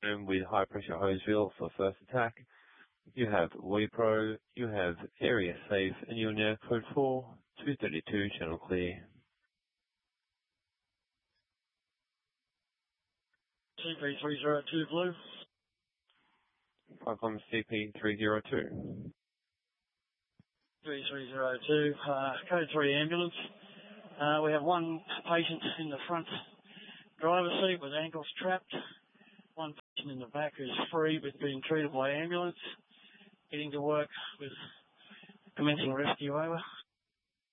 room with high pressure hose reel for first attack. You have WePro, you have area safe, and you're now code 4, 232, channel clear. CP302 Blue. 5 CP302. 3302, code 3 ambulance. We have one patient in the front driver's seat with ankles trapped. One patient in the back who's free but being treated by ambulance. Getting to work with commencing rescue over.